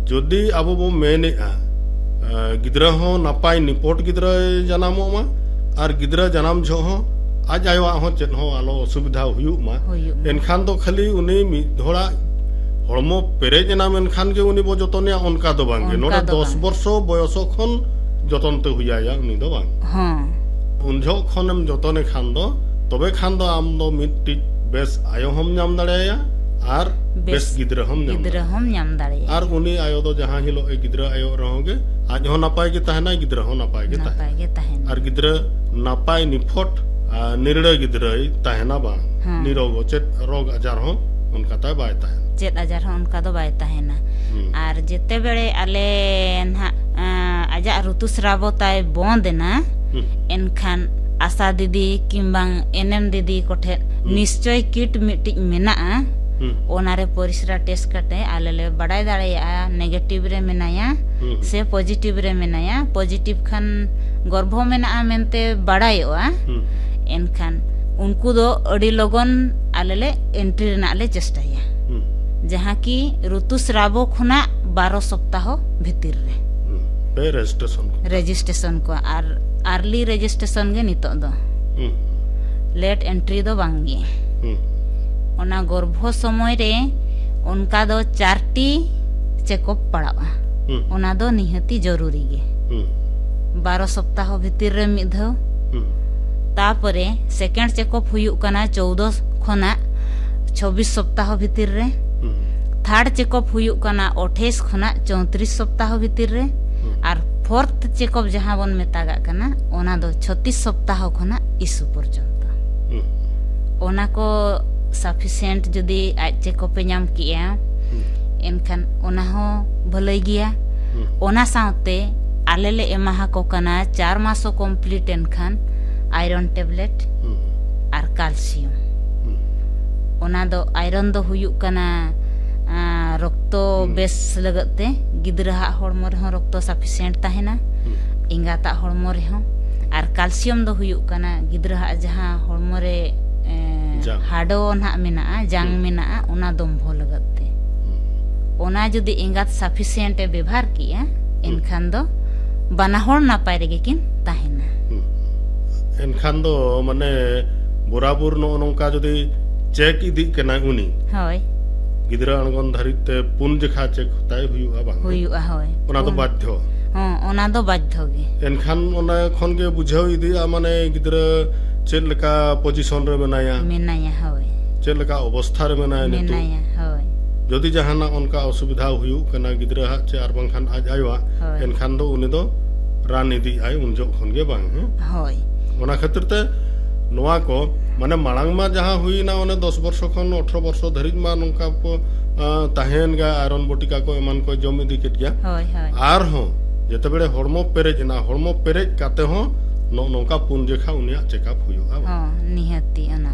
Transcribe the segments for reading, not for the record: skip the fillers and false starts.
जदि अब बो मेने गिद्रा हो नापाय निपोट गिद्रा जनामो मा और गिद्रा जनाम जो हो आज आयो हो चेत हो आलो असुविधा हुयुक मा एनखान दो खाली उनी मि धोड़ा हड़मो पेरेज नाम एनखान के उनी बो जतने उनका दो बांगे नोडे 10 वर्ष बयसो खन जतन ते हुयाया उनी दो बांग हां उनजो खनम जतने खान दो तबे खान दो आम दो मिट्टी बेस आयो हम नाम दाड़ेया और बेस गिद्रा हम नाम दाड़ेया और उनी आयो दो जहां हिलो ए गिद्रा आयो रहोगे आज हो नापाय के तहना गिद्रा हो नापाय के तहना और गिद्रा नापाय निफोट निरड़े गिद्रा तहना बा निरोग चेत रोग आजार हो उनका ता बाय तहना चेत आजार हो उनका दो बाय तहना और जेते बेले आले ना आजा ऋतुस्राव ताय बंदना एनखान आशा दीदी किंबांग एनएम दीदी कोठे निश्चय किट मिट्टी मेना ओनारे परिसरा टेस्ट कटे आलेले बड़ाई दाड़ेया नेगेटिव रे मेनाया से पॉजिटिव रे मेनाया पॉजिटिव खान गर्भो मेना मेनते बड़ायोआ एनखान उनको दो अड़ी लगन आलेले एंट्री रना ले चेष्टाया जहां की ऋतुस्राव खुना 12 सप्ताह भीतर रे रेजिस्ट्रेशन को आर अर्ली रेजिस्ट्रेशन गे नितो दो लेट एंट्री दो बांगी ओना गर्भ समय रे उनका दो 4टी चेकअप पड़ावा ओना दो निहती जरूरी गे 12 सप्ताह भीतर रे मिद धो तापरे सेकेंड चेकअप हुयुक कना 14 खना 26 सप्ताह भीतर रे थर्ड चेकअप हुयुक कना 28 खना 34 सप्ताह भीतर रे और फोर्थ चेकअप जहां बन मेतागा कना ओना दो 36 सप्ताह खना इशू पर्यंत ओना को सफिशिएंट जदी आज चेकअप नाम किया एनखान ओना हो भलई गिया ओना साउते आलेले एमाहा को कना 4 मासो कंप्लीट एनखान आयरन टेबलेट और कैल्शियम ओना दो आयरन दो हुयुक कना रक्तो बेस लगते गिद्रा हड़मो रे रक्तो सफिशिएंट ताहेना इंगाता हड़मो रे और कैल्शियम दो हुयुक कना गिद्रा जहां हड़मो रे हाडो ना मेना जांग मेना ओना दम्भो लगते ओना जदि इंगात सफिशिएंट व्यवहार किया एनखान दो बानाहर नापाय रेगे किन ताहेना एनखान दो माने बराबर नो नोंका जदि चेक इदी कना उनी होय गिद्रा अणगन धरिते पुन जखा चेक होताय हुयुआ बा हुयुआ होय ओना तो बाध्य हां ओना दो बाध्य गे एनखान ओना खन गे बुझाव इदी माने गिद्रा चेक लका पोजीशन रे मेनाया होय चेक लका अवस्था रे मेनाया होय जदि जहाना उनका असुविधा हुयुक कना गिद्रा हा चे आर बांखान आज आयोआ एनखान दो उनी दो रान इदी आय उनजो खन गे बांग होय ओना खातिर ते नोआ को माने मांग मा जहां हुईना ओने 10 वर्ष खन 18 वर्ष धरि मा नोंका को ताहेन गा आयरन बटिका को एमान को जम इदी केट गया होय होय आर हो जते बेले हड़मो पेरेज काते हो नोंका पुन जेखा उनिया चेकअप हुयुआ हां निहती अना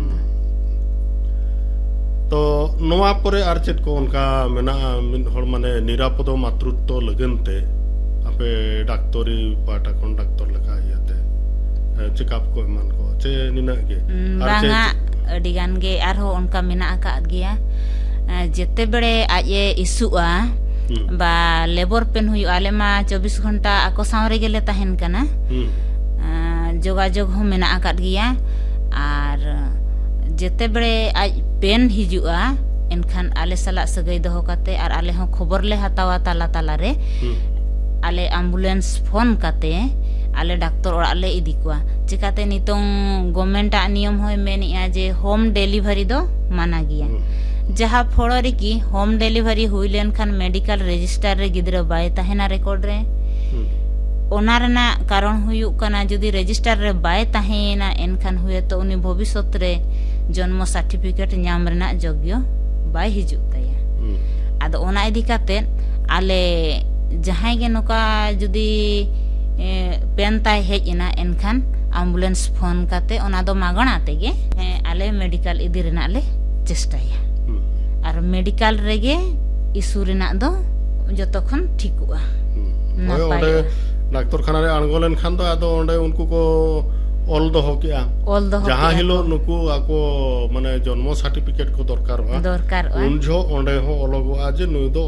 तो नोआ परे आर चेत को उनका मेना मिन हड़ माने निरापद मातृत्व लगनते आपे डाक्टरी पाटा कोन डाक्टर लगा याते चेकअप को एमान को चे निना गे बांगा अडिगान गे आर हो उनका मेना का गया जेते बेले आजे इशुआ बा लेबर पेन हुयु आले मा 24 घंटा आको सावरे गेले ताहेन कना जोगाजोग हो मेना आकाद गया और जेते बेले आज पेन हिजुआ एनखान आले सला सगई दहो काते और आले हो खबर ले हतावा ताला ताला रे आले एम्बुलेंस फोन काते आले डॉक्टर ओड़ा ले इदी कुआ चिकाते नितों गवर्नमेंट नियम होय मेनिया जे होम डिलीवरी दो माना गया जहां फड़ोरी की होम डिलीवरी हुई लेन खान मेडिकल रजिस्टर रे गिद्रा बाय ताहेना रिकॉर्ड रे ओना रेना कारण हुयुक कना जदि रजिस्टर रे बाय ताहेना एनखान हुए तो उनी भविष्यत रे जन्म सर्टिफिकेट नाम रेना योग्य बाय हिजुक ताया आदो ओना इदी काते आले जहां गे नोका जदि पेन ताय हेजना एनखान एम्बुलेंस फोन काते ओना दो मागणा तेगे आले मेडिकल इदी रेना ले चेष्टाया और मेडिकल रेगे इशू रेना दो जतखन ठीकुआ नापाय डॉक्टर खाना रे अणगोलेन खान दो आदो ओंडे उनको को ऑल दो हो किया जहां हिलो नुकु आको माने जन्म सर्टिफिकेट को दरकार उन जो ओंडे हो अलग आज नुई दो